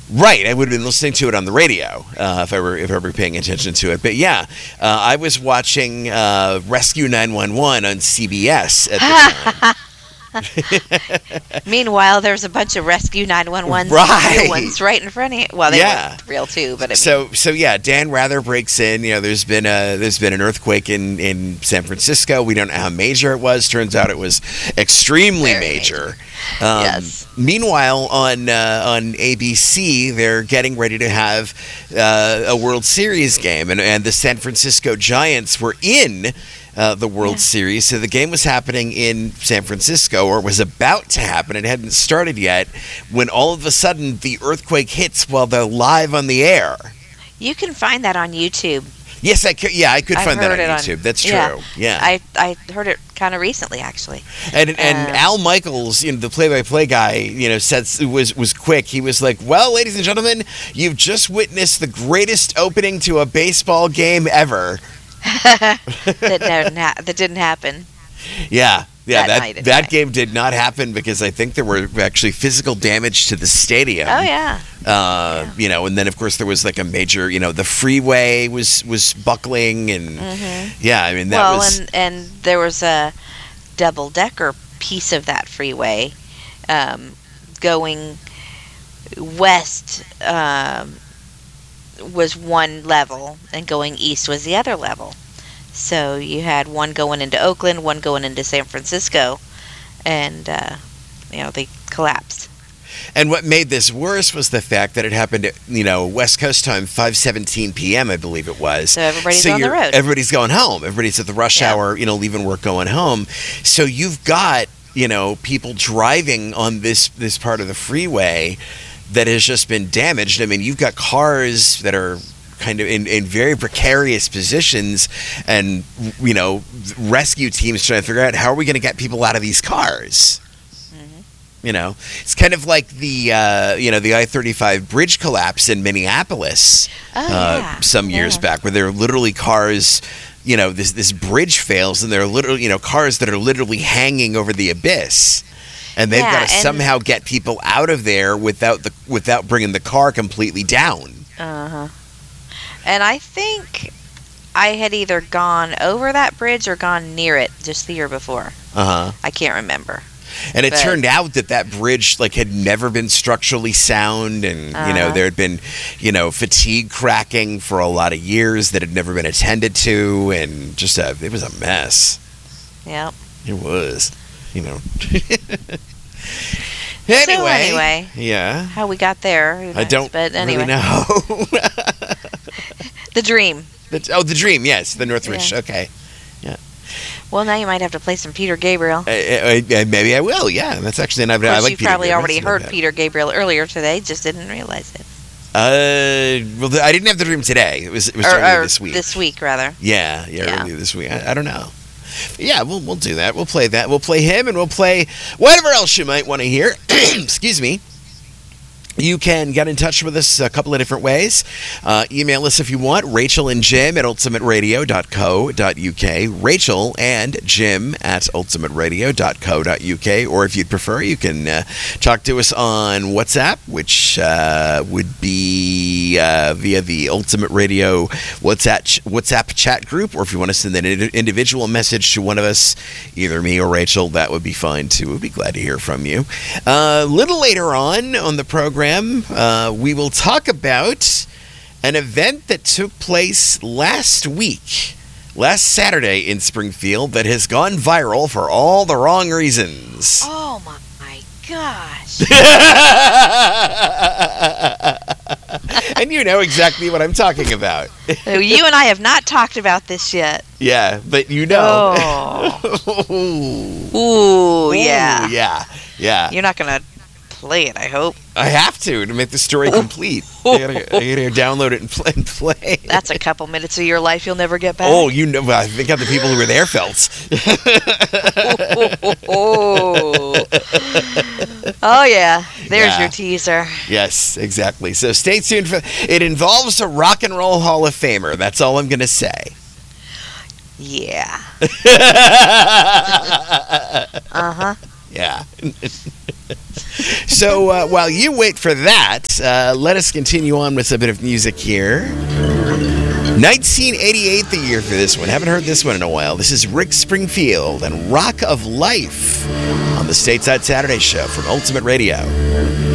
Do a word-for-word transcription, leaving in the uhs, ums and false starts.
Right, I would have been listening to it on the radio uh, if I were if I were paying attention to it. But yeah, uh, I was watching uh, Rescue nine one one on C B S at the time. Meanwhile, there's a bunch of Rescue nine one ones, right. real ones right in front of you. Well, they yeah. weren't real too, but I mean. So so yeah, Dan Rather breaks in. You know, there's been a there's been an earthquake in, in San Francisco. We don't know how major it was. Turns out it was extremely Very major. major. Um, Yes. Meanwhile, on uh, on A B C, they're getting ready to have uh, a World Series game, and and the San Francisco Giants were in Uh, the World Yeah. Series. So the game was happening in San Francisco, or was about to happen. It hadn't started yet when all of a sudden the earthquake hits while they're live on the air. You can find that on YouTube. Yes, I could. Yeah, I could I've find that on heard it on- YouTube. That's true. yeah. Yeah. I I heard it kind of recently, actually. And and Uh, Al Michaels, you know, the play-by-play guy, you know, said was was quick. He was like, "Well, ladies and gentlemen, you've just witnessed the greatest opening to a baseball game ever." that, didn't ha- that didn't happen. Yeah, yeah, That that night, that, anyway. game did not happen because I think there were actually physical damage to the stadium. Oh yeah. Uh, you know, and then of course there was like a major, you know, the freeway was was buckling, and yeah, I mean that well, was and and there was a double decker piece of that freeway um, going west. Um, was one level, and going east was the other level. So you had one going into Oakland, one going into San Francisco, and uh, you know they collapsed. And what made this worse was the fact that it happened at, you know, West Coast time, five seventeen p.m., I believe it was. So everybody's so on the you're- road. Everybody's going home. Everybody's at the rush Yeah. hour, you know, leaving work, going home. So you've got, you know, people driving on this this part of the freeway that has just been damaged. I mean, you've got cars that are kind of in, in very precarious positions, and, you know, rescue teams trying to figure out how are we going to get people out of these cars. You know, it's kind of like the uh, you know the I thirty-five bridge collapse in Minneapolis Oh, uh, yeah. some years Yeah. back, where there are literally cars. You know, this this bridge fails, and there are literally you know cars that are literally hanging over the abyss, and they've Yeah, got to and- somehow get people out of there without the without bringing the car completely down. Uh huh. And I think I had either gone over that bridge or gone near it just the year before. Uh huh. I can't remember. And it But- turned out that that bridge like had never been structurally sound, and you know Uh-huh. there had been, you know, fatigue cracking for a lot of years that had never been attended to, and just a, it was a mess. Yep. It was, you know. So anyway, anyway, yeah, how we got there, who I knows? don't But anyway, really know. the dream. That's- oh, the Dream, yes, the Northridge. Yeah. Okay, Well, now you might have to play some Peter Gabriel. I, I, I- maybe I will. Yeah, that's actually an I, Of course, I like you've Peter probably Gabriel, already something like heard that. Peter Gabriel earlier today, just didn't realize it. Uh, well, the, I didn't have the Dream today. It was it was Or, earlier or this week. This week, rather. Yeah, yeah, Yeah. earlier this week. I, I don't know. Yeah, we'll we'll do that. We'll play that. We'll play him, and we'll play whatever else you might want to hear. Excuse me. You can get in touch with us a couple of different ways. Uh, email us if you want, Rachel and Jim at ultimate radio dot co dot uk. Rachel and Jim at ultimate radio dot co dot uk. Or if you'd prefer, you can uh, talk to us on WhatsApp, which uh, would be uh, via the Ultimate Radio WhatsApp, ch- WhatsApp chat group. Or if you want to send an ind- individual message to one of us, either me or Rachel, that would be fine too. We'd be glad to hear from you. A uh, little later on on the program, Uh, we will talk about an event that took place last week, last Saturday in Springfield, that has gone viral for all the wrong reasons. Oh my, my gosh. And you know exactly what I'm talking about. You and I have not talked about this yet. Yeah, but you know. Oh. Ooh, Ooh, yeah. yeah, yeah. You're not going to play it, I hope. I have to to make the story complete. I gotta, I gotta download it and play. And play. That's a couple minutes of your life you'll never get back. Oh, you know, I think of the people who were there felt. oh. Oh, yeah. There's Yeah. your teaser. Yes, exactly. So stay tuned for it. Involves a Rock and Roll Hall of Famer. That's all I'm going to say. Yeah. Uh-huh. Yeah. So uh, while you wait for that, uh, let us continue on with a bit of music here. nineteen eighty-eight, the year for this one. Haven't heard this one in a while. This is Rick Springfield and Rock of Life on the Stateside Saturday Show from Ultimate Radio.